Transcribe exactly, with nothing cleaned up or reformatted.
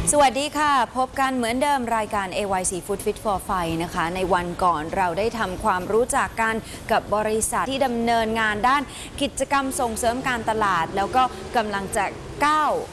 สวัสดีค่ะพบกันเหมือนเดิมรายการ เอ วาย ซี Food Fit for Fight นะคะในวันก่อนเราได้ทำความรู้จักกันกับบริษัทที่ดำเนินงานด้านกิจกรรมส่งเสริมการตลาดแล้วก็กำลังจะก้าว